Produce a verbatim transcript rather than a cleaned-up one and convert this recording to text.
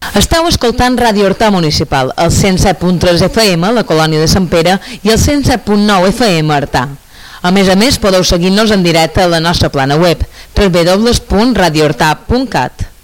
Esteu escoltant Ràdio Artà Municipal, el cent set punt tres F M, la colònia de Sant Pere, i el cent set punt nou F M Artà. A més a més, podeu seguir-nos en directe a la nostra plana web, w w w punt radio artà punt cat.